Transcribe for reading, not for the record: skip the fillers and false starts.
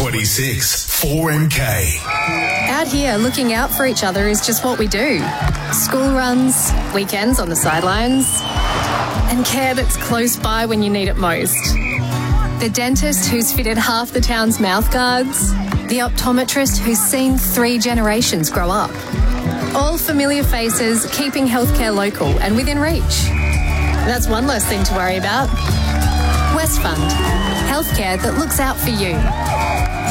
26 4MK. Out here, looking out for each other is just what we do. School runs, weekends on the sidelines, and care that's close by when you need it most. The dentist who's fitted half the town's mouth guards, the optometrist who's seen 3 generations grow up. All familiar faces keeping healthcare local and within reach. That's one less thing to worry about. Westfund, healthcare that looks out for you.